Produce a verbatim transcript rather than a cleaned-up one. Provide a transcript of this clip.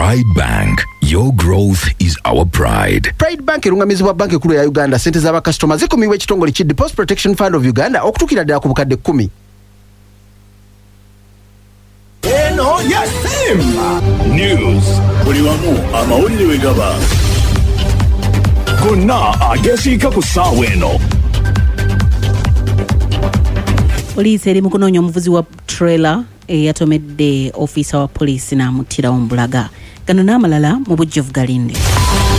Pride Bank. Your growth is our pride. Pride Bank erungamizibwa banki kulu ya Uganda. Sente z'aba customer zikumiwa ekitongole ki Deposit Protection Fund of Uganda okutukira ddala ku bukadde kumi. Eno yasimba news buli wamu amawulire we gaba gonna agesiika ku ssaawa eno. Poliisi eri mu kunoonya omuvuzi wa trailer eyatomedde ofiisa wa poliisi n'amuttirawo mu Bulaga. Gano n'amalala mu bujjuvu galinde.